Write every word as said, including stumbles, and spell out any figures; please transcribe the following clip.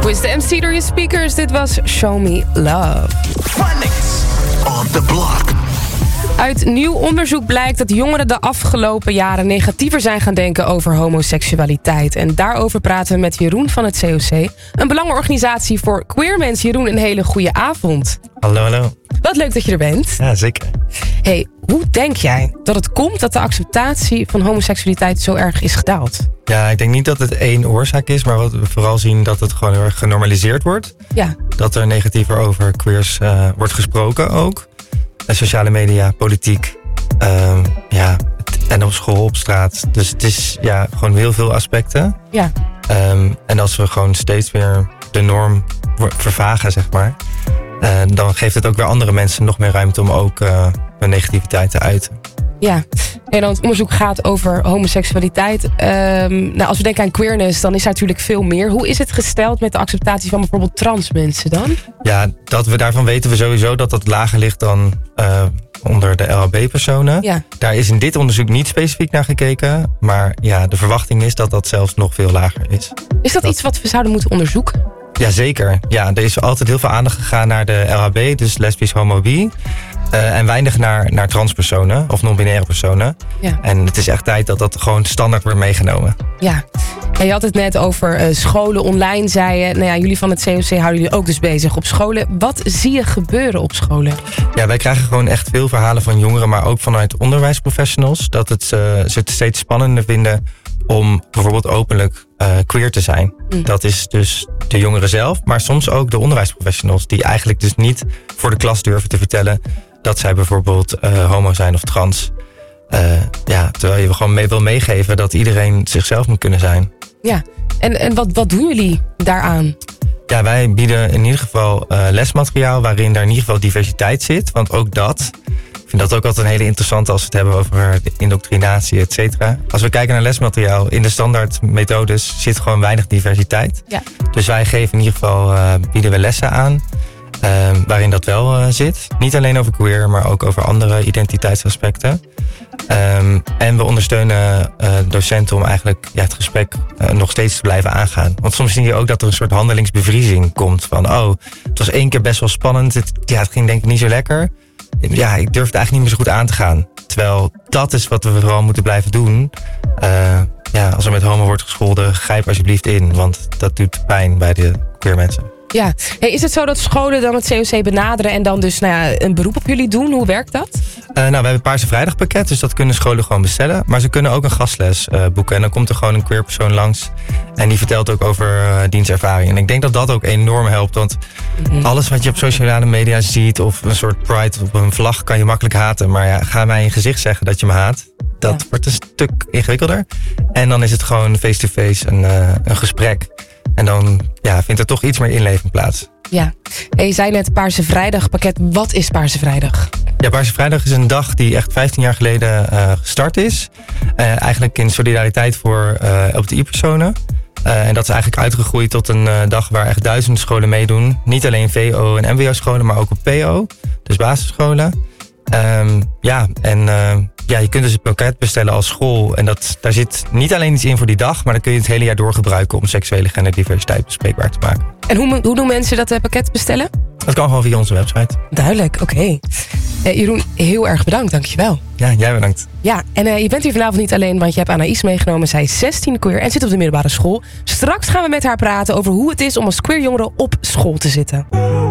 With the M C door je speakers, dit was Show Me Love. Phonics on the block. Uit nieuw onderzoek blijkt dat jongeren de afgelopen jaren negatiever zijn gaan denken over homoseksualiteit. En daarover praten we met Jeroen van het C O C. Een belangenorganisatie voor queer mensen. Jeroen, een hele goede avond. Hallo, hallo. Wat leuk dat je er bent. Ja, zeker. Hey, hoe denk jij dat het komt dat de acceptatie van homoseksualiteit zo erg is gedaald? Ja, ik denk niet dat het één oorzaak is, maar wat we vooral zien dat het gewoon heel erg genormaliseerd wordt. Ja. Dat er negatiever over queers uh, wordt gesproken ook. En sociale media, politiek, uh, ja, en op school, op straat. Dus het is ja, gewoon heel veel aspecten. Ja. Um, en als we gewoon steeds weer de norm vervagen, zeg maar, uh, dan geeft het ook weer andere mensen nog meer ruimte om ook uh, hun negativiteit te uiten. Ja, en dan het onderzoek gaat over homoseksualiteit. Um, nou, als we denken aan queerness, dan is er natuurlijk veel meer. Hoe is het gesteld met de acceptatie van bijvoorbeeld trans mensen dan? Ja, dat we daarvan weten we sowieso dat dat lager ligt dan uh, onder de L H B-personen. Ja. Daar is in dit onderzoek niet specifiek naar gekeken. Maar ja, de verwachting is dat dat zelfs nog veel lager is. Is dat, dat... iets wat we zouden moeten onderzoeken? Jazeker. Ja, er is altijd heel veel aandacht gegaan naar de L H B, dus lesbisch, homo, bi. Uh, en weinig naar, naar transpersonen of non-binaire personen. Ja. En het is echt tijd dat dat gewoon standaard wordt meegenomen. Ja, en je had het net over uh, scholen online, zei je. Nou ja, jullie van het C O C houden jullie ook dus bezig op scholen. Wat zie je gebeuren op scholen? Ja, wij krijgen gewoon echt veel verhalen van jongeren, maar ook vanuit onderwijsprofessionals. Dat het, uh, ze het steeds spannender vinden om bijvoorbeeld openlijk uh, queer te zijn. Mm. Dat is dus de jongeren zelf, maar soms ook de onderwijsprofessionals, die eigenlijk dus niet voor de klas durven te vertellen dat zij bijvoorbeeld uh, homo zijn of trans. Uh, ja, terwijl je gewoon mee wil meegeven dat iedereen zichzelf moet kunnen zijn. Ja, en, en wat, wat doen jullie daaraan? Ja, wij bieden in ieder geval uh, lesmateriaal waarin er in ieder geval diversiteit zit. Want ook dat, ik vind dat ook altijd een hele interessante als we het hebben over de indoctrinatie, et cetera. Als we kijken naar lesmateriaal, in de standaard methodes zit gewoon weinig diversiteit. Ja. Dus wij geven in ieder geval, uh, bieden we lessen aan. Uh, waarin dat wel uh, zit. Niet alleen over queer, maar ook over andere identiteitsaspecten. Um, en we ondersteunen uh, docenten om eigenlijk ja, het gesprek uh, nog steeds te blijven aangaan. Want soms zie je ook dat er een soort handelingsbevriezing komt. Van, oh, het was één keer best wel spannend. Het, ja, het ging denk ik niet zo lekker. Ja, ik durf het eigenlijk niet meer zo goed aan te gaan. Terwijl dat is wat we vooral moeten blijven doen. Uh, ja, als er met homo wordt gescholden, grijp alsjeblieft in. Want dat doet pijn bij de queer mensen. Ja, hey, is het zo dat scholen dan het C O C benaderen en dan dus nou ja, een beroep op jullie doen? Hoe werkt dat? Uh, nou, we hebben een Paarse Vrijdag pakket, dus dat kunnen scholen gewoon bestellen. Maar ze kunnen ook een gastles uh, boeken. En dan komt er gewoon een queer persoon langs. En die vertelt ook over uh, dienstervaring. En ik denk dat dat ook enorm helpt. Want mm-hmm. alles wat je op sociale media ziet, of een soort pride op een vlag, kan je makkelijk haten. Maar ja, ga mij in je gezicht zeggen dat je me haat. Dat ja. wordt een stuk ingewikkelder. En dan is het gewoon face-to-face een, uh, een gesprek. En dan ja, vindt er toch iets meer inleving plaats. Ja, en je zei net Paarse Vrijdag pakket. Wat is Paarse Vrijdag? Ja, Paarse Vrijdag is een dag die echt vijftien jaar geleden uh, gestart is. Uh, eigenlijk in solidariteit voor uh, L G B T I-personen. Uh, en dat is eigenlijk uitgegroeid tot een uh, dag waar echt duizenden scholen meedoen. Niet alleen V O en M B O-scholen, maar ook op P O. Dus basisscholen. Um, ja, en uh, ja, je kunt dus het pakket bestellen als school. En dat, daar zit niet alleen iets in voor die dag, maar dan kun je het hele jaar door gebruiken om seksuele genderdiversiteit bespreekbaar te maken. En hoe, hoe doen mensen dat uh, pakket bestellen? Dat kan gewoon via onze website. Duidelijk, oké. Okay. Uh, Jeroen, heel erg bedankt, dankjewel. Ja, jij bedankt. Ja, en uh, je bent hier vanavond niet alleen, want je hebt Anaïs meegenomen. Zij is zestien, queer en zit op de middelbare school. Straks gaan we met haar praten over hoe het is om als queer jongere op school te zitten.